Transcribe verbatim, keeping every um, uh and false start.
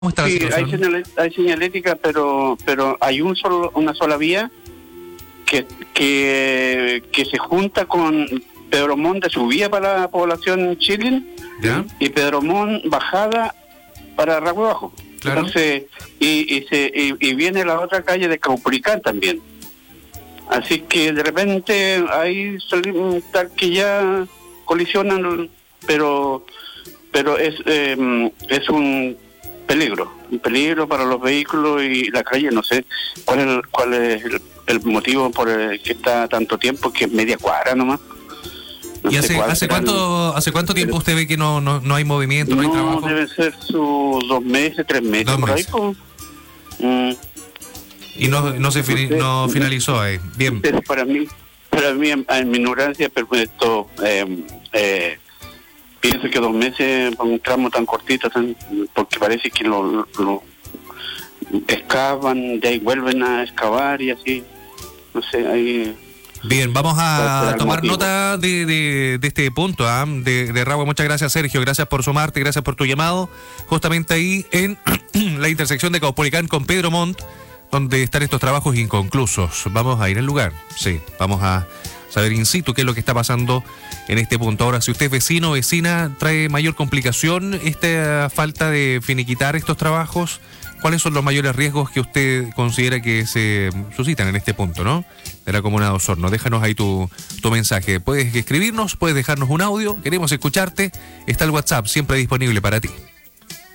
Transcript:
¿Cómo está la Sí, hay, situación? señal, hay señalética, pero pero hay un solo una sola vía que que, que se junta con Pedro Montt de subida para la población chilena ¿Ya? y Pedro Montt bajada para Ragüe Bajo. Claro. Entonces, y, y, se, y, y viene la otra calle de Caupolicán también. Así que de repente hay tal que ya colisionan, pero pero es eh, es un peligro, un peligro para los vehículos y la calle. No sé cuál es el, cuál es el, el motivo por el que está tanto tiempo, que es media cuadra nomás. No ¿Y sé hace, cuál hace será el- cuánto hace cuánto tiempo usted ve que no no, no hay movimiento, no hay No, trabajo? deben ser sus dos meses, tres meses, Dos por meses. ahí. Pues. Mm. Y no no se fini- no finalizó ahí. Bien. Entonces, para mí, para mí en, en mi ignorancia, pero esto, eh, eh, pienso que dos meses para un tramo tan cortito, tan, porque parece que lo, lo, lo excavan, de ahí vuelven a excavar y así, no sé, ahí... Bien, vamos ¿Cuál será a el tomar motivo? nota de, de, de este punto, ¿ah? de, de Ragüe. Muchas gracias, Sergio. Gracias por sumarte, gracias por tu llamado. Justamente ahí en la intersección de Caupolicán con Pedro Montt, donde están estos trabajos inconclusos. Vamos a ir al lugar, sí. Vamos a saber in situ qué es lo que está pasando en este punto. Ahora, si usted es vecino o vecina, ¿trae mayor complicación esta falta de finiquitar estos trabajos? ¿Cuáles son los mayores riesgos que usted considera que se suscitan en este punto, no? De la comuna de Osorno. Déjanos ahí tu, tu mensaje. Puedes escribirnos, puedes dejarnos un audio. Queremos escucharte. Está el WhatsApp siempre disponible para ti.